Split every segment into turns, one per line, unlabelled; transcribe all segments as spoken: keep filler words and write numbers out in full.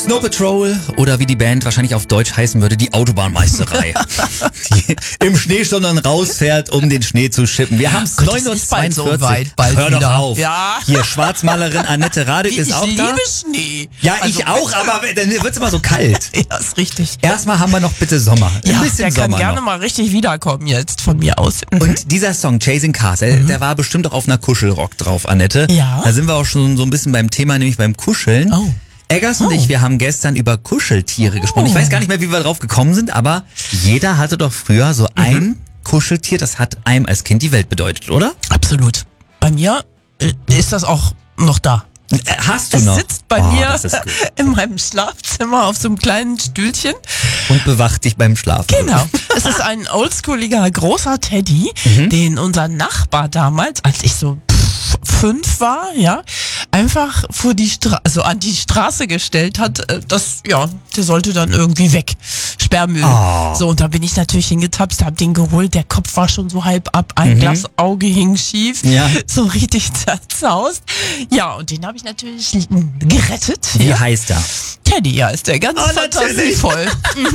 Snow Patrol oder wie die Band wahrscheinlich auf Deutsch heißen würde, die Autobahnmeisterei. Die im Schneesturm dann rausfährt, um den Schnee zu schippen. Wir haben es neun Uhr zweiundvierzig.
So weit, bald
Hör doch
wieder.
auf.
Ja.
Hier, Schwarzmalerin Annette Radek ist
ich
auch
liebe
da.
Schnee.
Ja,
Also,
ich auch, aber dann wird's immer so kalt.
Ja, ist richtig.
Erstmal haben wir noch bitte Sommer. Ein
Ja,
bisschen
der kann
Sommer
gerne
noch.
mal richtig wiederkommen jetzt von mir aus.
Und dieser Song, Chasing Cars, der,
Mhm.
der war bestimmt auch auf einer Kuschelrock drauf, Annette.
Ja.
Da sind wir auch schon so ein bisschen beim Thema, nämlich beim Kuscheln.
Oh.
Eggers und
Oh.
ich, wir haben gestern über Kuscheltiere gesprochen. Ich weiß gar nicht mehr, wie wir drauf gekommen sind, aber jeder hatte doch früher so ein Kuscheltier, das hat einem als Kind die Welt bedeutet, oder?
Absolut. Bei mir äh, ist das auch noch da.
Äh, Hast du
Es
noch?
sitzt bei
Oh,
mir
das ist gut.
in meinem Schlafzimmer auf so einem kleinen Stühlchen.
Und bewacht dich beim Schlafen.
Genau. Es ist ein oldschooliger großer Teddy,
Mhm.
den unser Nachbar damals, als ich so pff, fünf war, ja, einfach vor die Stra also an die Straße gestellt hat. Äh, Das, ja, der sollte dann irgendwie weg. Sperrmüll.
Oh.
So, und da bin ich natürlich hingetapst, hab den geholt. Der Kopf war schon so halb ab, ein Glasauge hing schief.
Ja.
So richtig zerzaust. Ja, und den habe ich natürlich mm, gerettet.
Wie
ja.
heißt er?
Teddy, ja, ist der ganz
Oh, natürlich.
fantasievoll.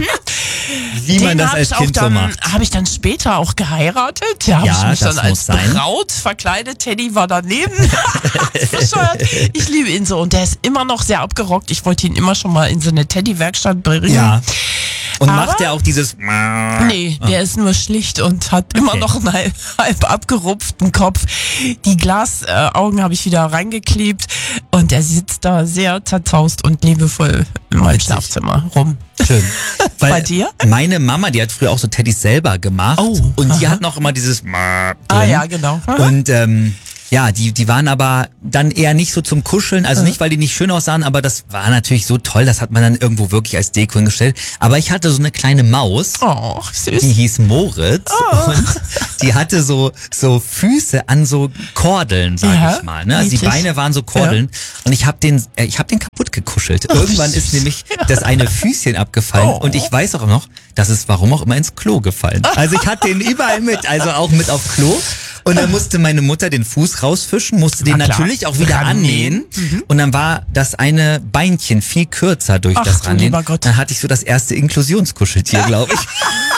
Wie man
Den
das
hab
als
ich
Kind
auch
so
dann,
macht.
habe ich dann später auch geheiratet. Ja, habe
Ja,
ich mich
das
dann als
muss sein.
Braut verkleidet. Teddy war daneben. Bescheuert. Ich liebe ihn so und der ist immer noch sehr abgerockt. Ich wollte ihn immer schon mal in so eine Teddy-Werkstatt bringen.
Ja. Und
Aber-
macht er auch dieses...
Nee, der ist nur schlicht und hat immer
Okay.
noch einen halb, halb abgerupften Kopf. Die Glasaugen habe ich wieder reingeklebt und er sitzt da sehr zerzaust und liebevoll in meinem
Witzig.
Schlafzimmer rum.
Schön. Weil
Bei dir?
Meine Mama, die hat früher auch so Teddys selber gemacht.
Oh,
und die
aha.
hat noch immer dieses...
Ah
drin.
ja, genau.
Und ähm, ja, die, die waren aber dann eher nicht so zum Kuscheln, also nicht, weil die nicht schön aussahen, aber das war natürlich so toll, das hat man dann irgendwo wirklich als Deko hingestellt. Aber ich hatte so eine kleine Maus,
Oh,
die
süß.
hieß Moritz und die hatte so so Füße an so Kordeln, sag
Ja,
ich mal. Ne? Also die
niedlich.
Beine waren so Kordeln und ich habe den, äh, ich habe den kaputt gekuschelt. Irgendwann ist nämlich das eine Füßchen abgefallen
Oh.
und ich weiß auch noch, dass es warum auch immer ins Klo gefallen. Also ich hatte den überall mit, also auch mit auf Klo. Und dann musste meine Mutter den Fuß rausfischen, musste den
Na klar.
natürlich auch wieder
Rannähen.
annähen. Und dann war das eine Beinchen viel kürzer durch
Ach,
das
du
Rannähen.
lieber Gott.
Dann hatte ich so das erste Inklusionskuscheltier, glaube ich.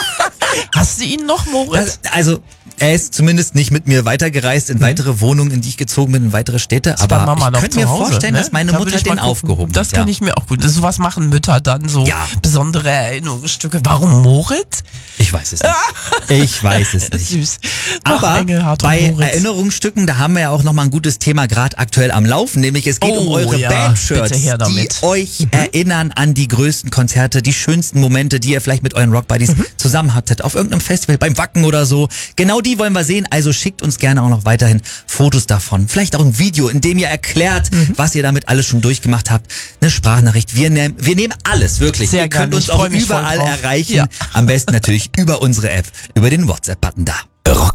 Hast du ihn noch, Moritz?
Das, also er ist zumindest nicht mit mir weitergereist in weitere Wohnungen, in die ich gezogen bin, in weitere Städte.
Ist bei
Aber
Mama
ich
noch
könnte
zu
mir
Hause,
vorstellen,
ne?
dass meine
Da will
Mutter
ich mal
den
gucken.
aufgehoben
Das
hat.
kann
ja.
ich mir auch gut. So was machen Mütter dann, so
Ja.
besondere Erinnerungsstücke. Warum Moritz?
Ich weiß es nicht. Ich weiß es nicht.
Süß. Ach,
Aber
Engelhard und
bei
Moritz.
Erinnerungsstücken, da haben wir ja auch nochmal ein gutes Thema gerade aktuell am Laufen, nämlich es geht um
Oh,
eure
ja,
Bandshirts,
bitte her
die
damit.
euch erinnern an die größten Konzerte, die schönsten Momente, die ihr vielleicht mit euren Rockbuddies
Mhm.
zusammen hattet, auf irgendeinem Festival, beim Wacken oder so. Genau die wollen wir sehen, also schickt uns gerne auch noch weiterhin Fotos davon. Vielleicht auch ein Video, in dem ihr erklärt,
Mhm.
was ihr damit alles schon durchgemacht habt. Eine Sprachnachricht. Wir nehmen, wir nehmen alles, wirklich.
Sehr
ihr könnt
gerne,
uns
ich
auch
freu mich voll
überall
drauf.
erreichen.
Ja.
Am besten natürlich über unsere App, über den WhatsApp-Button da. Rock